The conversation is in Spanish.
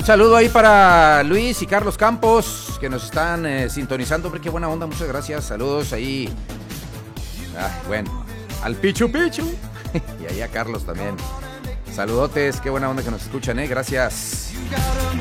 Un saludo ahí para Luis y Carlos Campos, que nos están sintonizando. Hombre, qué buena onda, muchas gracias. Saludos ahí. Bueno, al Pichu. Y ahí a Carlos también. Saludotes, qué buena onda que nos escuchan, gracias.